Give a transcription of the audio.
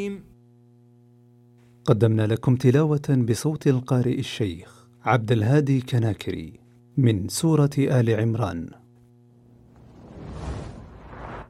قدمنا لكم تلاوة بصوت القارئ الشيخ عبد الهادي كناكري من سورة آل عمران.